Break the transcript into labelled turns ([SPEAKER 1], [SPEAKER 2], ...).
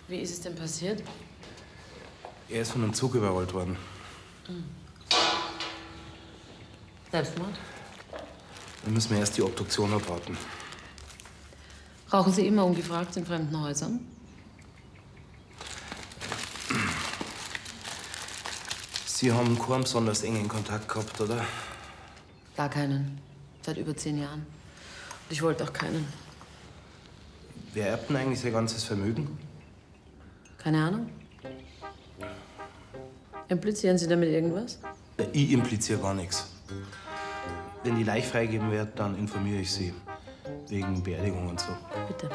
[SPEAKER 1] Wie ist es denn passiert?
[SPEAKER 2] Er ist von einem Zug überrollt worden.
[SPEAKER 1] Selbstmord?
[SPEAKER 2] Dann müssen wir erst die Obduktion abwarten.
[SPEAKER 1] Rauchen Sie immer ungefragt in fremden Häusern?
[SPEAKER 2] Sie haben keinen besonders engen Kontakt gehabt, oder?
[SPEAKER 1] Gar keinen. Seit über 10 Jahren. Und ich wollte auch keinen.
[SPEAKER 2] Wer erbt denn eigentlich sein ganzes Vermögen?
[SPEAKER 1] Keine Ahnung. Implizieren Sie damit irgendwas?
[SPEAKER 2] Ich impliziere gar nichts. Wenn die Leiche freigegeben wird, dann informiere ich Sie. Wegen Beerdigung und so.
[SPEAKER 1] Bitte.